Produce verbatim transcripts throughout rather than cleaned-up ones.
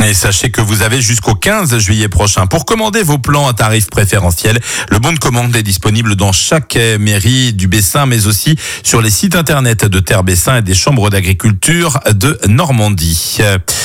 Et sachez que vous avez jusqu'au quinze juillet prochain pour commander vos plans à tarif préférentiel. Le bon de commande est disponible dans chaque mairie du Bessin, mais aussi sur les sites internet de Terre Bessin et des chambres d'agriculture de Normandie.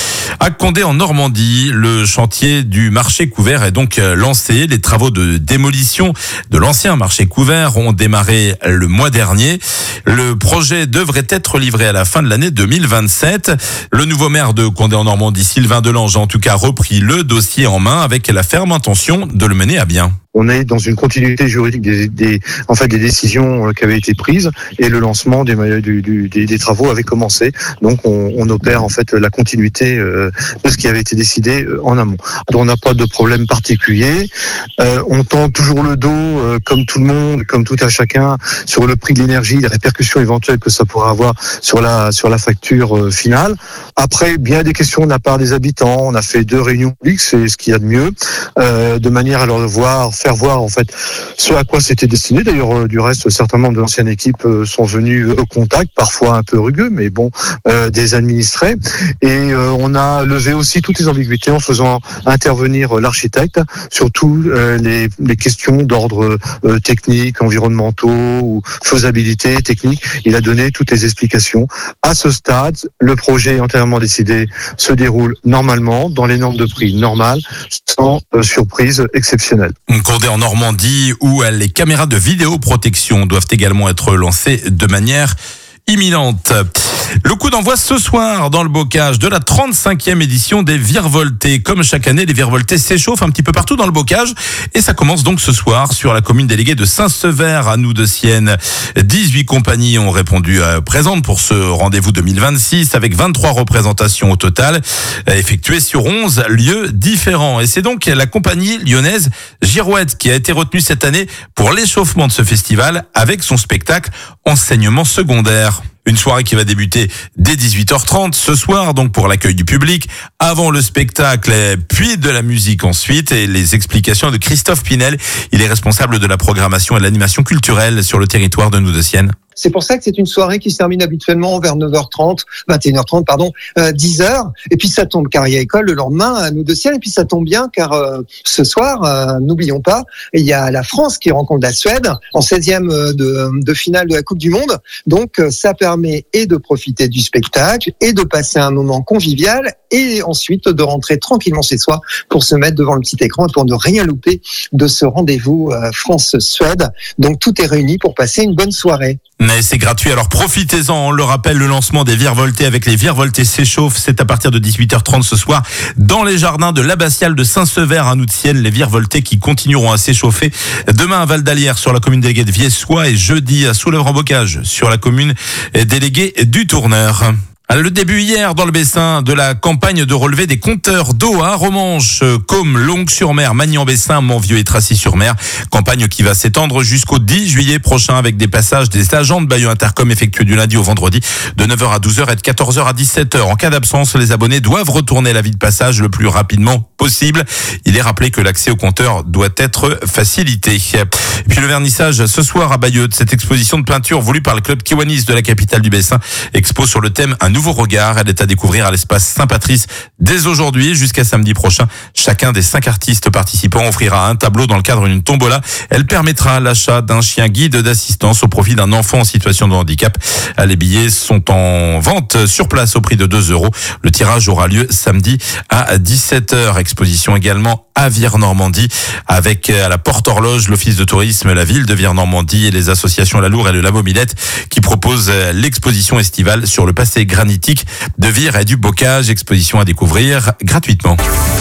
À Condé en Normandie, le chantier du marché couvert est donc lancé. Les travaux de démolition de l'ancien marché couvert ont démarré le mois dernier. Le projet devrait être livré à la fin de l'année deux mille vingt-sept. Le nouveau maire de Condé en Normandie, Sylvain Delange, a en tout cas repris le dossier en main avec la ferme intention de le mener à bien. On est dans une continuité juridique des, des, en fait, des décisions qui avaient été prises et le lancement des, du, du, des, des travaux avait commencé. Donc, on, on opère en fait la continuité euh, de ce qui avait été décidé en amont. Donc, on n'a pas de problème particulier. Euh, on tend toujours le dos, euh, comme tout le monde, comme tout à chacun, sur le prix de l'énergie, les répercussions éventuelles que ça pourra avoir sur la sur la facture euh, finale. Après, bien des questions de la part des habitants. On a fait deux réunions publiques, c'est ce qu'il y a de mieux, euh, de manière à leur voir faire voir en fait ce à quoi c'était destiné. D'ailleurs, euh, du reste, certains membres de l'ancienne équipe euh, sont venus au contact, parfois un peu rugueux, mais bon, euh, des administrés. Et euh, on a levé aussi toutes les ambiguïtés en faisant intervenir euh, l'architecte sur toutes euh, les, les questions d'ordre euh, technique, environnementaux ou faisabilité technique. Il a donné toutes les explications. À ce stade, le projet est entièrement décidé, se déroule normalement, dans les normes de prix normales, sans euh, surprise exceptionnelle. Condé en Normandie, où les caméras de vidéoprotection doivent également être lancées de manière imminente. Le coup d'envoi ce soir dans le bocage de la trente-cinquième édition des Virevoltés. Comme chaque année, les Virevoltés s'échauffent un petit peu partout dans le bocage et ça commence donc ce soir sur la commune déléguée de Saint-Sever à Noux-de-Sienne. dix-huit compagnies ont répondu euh, présentes pour ce rendez-vous deux mille vingt-six avec vingt-trois représentations au total euh, effectuées sur onze lieux différents. Et c'est donc la compagnie lyonnaise Girouette qui a été retenue cette année pour l'échauffement de ce festival avec son spectacle Enseignement secondaire. Une soirée qui va débuter dès dix-huit heures trente ce soir, donc pour l'accueil du public, avant le spectacle, puis de la musique ensuite, et les explications de Christophe Pinel. Il est responsable de la programmation et de l'animation culturelle sur le territoire de Noux-de-Sienne. C'est pour ça que c'est une soirée qui se termine habituellement vers neuf heures trente, vingt et une heures trente, pardon, euh, dix heures. Et puis ça tombe carrière école le lendemain à Noux-de-Sienne. Et puis ça tombe bien car euh, ce soir, euh, n'oublions pas, il y a la France qui rencontre la Suède en seizième de, de finale de la Coupe du Monde. Donc euh, ça permet et de profiter du spectacle et de passer un moment convivial et ensuite de rentrer tranquillement chez soi pour se mettre devant le petit écran et pour ne rien louper de ce rendez-vous euh, France-Suède. Donc tout est réuni pour passer une bonne soirée. Mais c'est gratuit, alors profitez-en. On le rappelle, le lancement des Virevoltés avec les Virevoltés s'échauffe. C'est à partir de dix-huit heures trente ce soir dans les jardins de l'abbatiale de Saint-Sever à Noux-de-Sienne. Les Virevoltés qui continueront à s'échauffer demain à Val d'Alière sur la commune déléguée de Viessois et jeudi à Soulèvre-en-Bocage sur la commune déléguée du Tourneur. Le début hier dans le Bessin de la campagne de relevé des compteurs d'eau à Romanche, Côme, Longues-sur-Mer, Magnan-Bessin, Montvieux et Tracy-sur-Mer. Campagne qui va s'étendre jusqu'au dix juillet prochain avec des passages des agents de Bayeux Intercom effectués du lundi au vendredi de neuf heures à douze heures et de quatorze heures à dix-sept heures. En cas d'absence, les abonnés doivent retourner l'avis de passage le plus rapidement possible. Il est rappelé que l'accès au compteur doit être facilité. Et puis le vernissage ce soir à Bayeux de cette exposition de peinture voulue par le club Kiwanis de la capitale du Bessin. Expo sur le thème Un nouveau regard. Elle est à découvrir à l'espace Saint-Patrice dès aujourd'hui jusqu'à samedi prochain. Chacun des cinq artistes participants offrira un tableau dans le cadre d'une tombola. Elle permettra l'achat d'un chien guide d'assistance au profit d'un enfant en situation de handicap. Les billets sont en vente sur place au prix de deux euros. Le tirage aura lieu samedi à dix-sept heures. Exposition également à Vire-Normandie avec à la Porte Horloge l'Office de tourisme, la ville de Vire-Normandie et les associations La Loure et le Labo Millette qui proposent l'exposition estivale sur le passé granitique de Vire et du Bocage. Exposition à découvrir gratuitement.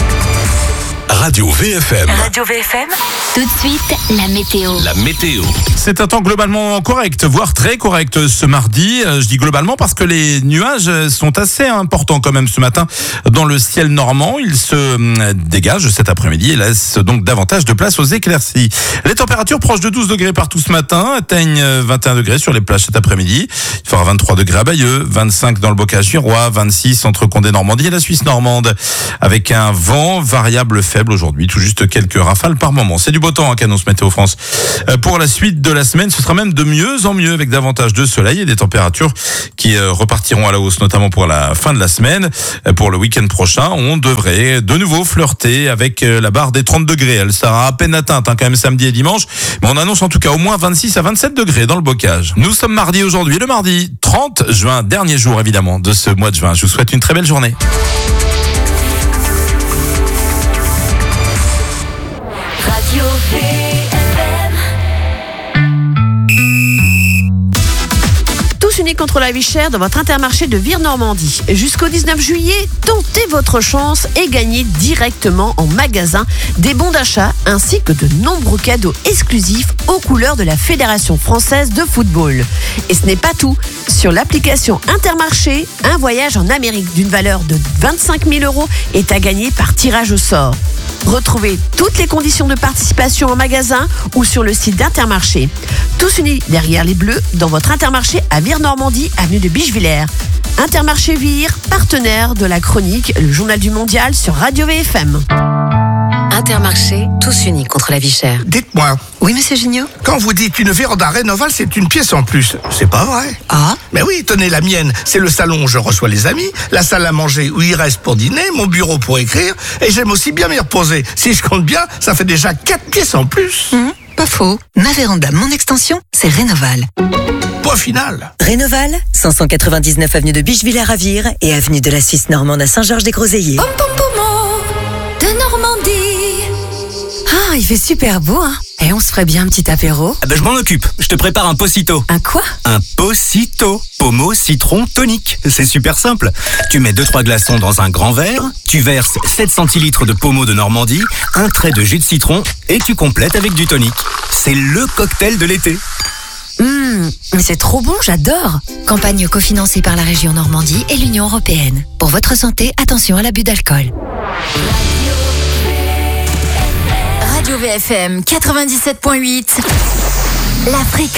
Radio V F M. Radio V F M. Tout de suite, la météo. La météo. C'est un temps globalement correct, voire très correct ce mardi. Je dis globalement parce que les nuages sont assez importants quand même ce matin dans le ciel normand. Ils se dégagent cet après-midi et laissent donc davantage de place aux éclaircies. Les températures proches de douze degrés partout ce matin atteignent vingt et un degrés sur les plages cet après-midi. Il fera vingt-trois degrés à Bayeux, vingt-cinq dans le Bocage-sur-Roi, vingt-six entre Condé Normandie et la Suisse normande. Avec un vent variable faible variable aujourd'hui, tout juste quelques rafales par moment. C'est du beau temps, hein, qu'annonce Météo France. Euh, pour la suite de la semaine, ce sera même de mieux en mieux avec davantage de soleil et des températures qui euh, repartiront à la hausse, notamment pour la fin de la semaine. Euh, pour le week-end prochain, on devrait de nouveau flirter avec euh, la barre des trente degrés. Elle sera à peine atteinte, hein, quand même samedi et dimanche, mais on annonce en tout cas au moins vingt-six à vingt-sept degrés dans le bocage. Nous sommes mardi aujourd'hui, le mardi trente juin, dernier jour évidemment de ce mois de juin. Je vous souhaite une très belle journée. Radio V F M. Tous unis contre la vie chère dans votre Intermarché de Vire-Normandie. Jusqu'au dix-neuf juillet, tentez votre chance et gagnez directement en magasin des bons d'achat ainsi que de nombreux cadeaux exclusifs aux couleurs de la Fédération française de football. Et ce n'est pas tout. Sur l'application Intermarché, un voyage en Amérique d'une valeur de vingt-cinq mille euros est à gagner par tirage au sort. Retrouvez toutes les conditions de participation en magasin ou sur le site d'Intermarché. Tous unis derrière les Bleus dans votre Intermarché à Vire-Normandie, avenue de Bichevillers. Intermarché Vire, partenaire de la chronique Le Journal du Mondial sur Radio V F M. Intermarché, tous unis contre la vie chère. Dites-moi, Oui, monsieur Gignot? quand vous dites une véranda Rénoval, c'est une pièce en plus. C'est pas vrai. Ah? Mais oui, tenez, la mienne, c'est le salon où je reçois les amis, la salle à manger où ils restent pour dîner, mon bureau pour écrire, et j'aime aussi bien m'y reposer. Si je compte bien, ça fait déjà quatre pièces en plus. Hum, pas faux. Ma véranda, mon extension, c'est Rénoval. Point final. Rénoval, cinq cent quatre-vingt-dix-neuf avenue de Bichevillers à Vire et avenue de la Suisse normande à Saint-Georges-des-Groseilliers. Pom pom pomo de Normandie. Ah, il fait super beau, hein. Et on se ferait bien un petit apéro. Ah ben je m'en occupe, je te prépare un Pocito. Un quoi? Un Pocito. Pommeau, citron, tonique. C'est super simple. Tu mets deux trois glaçons dans un grand verre, tu verses sept centilitres de pommeau de Normandie, un trait de jus de citron et tu complètes avec du tonique. C'est le cocktail de l'été. Hum, mais c'est trop bon, j'adore. Campagne cofinancée par la région Normandie et l'Union européenne. Pour votre santé, attention à l'abus d'alcool. Radio V F M quatre-vingt-dix-sept point huit. La fréquence.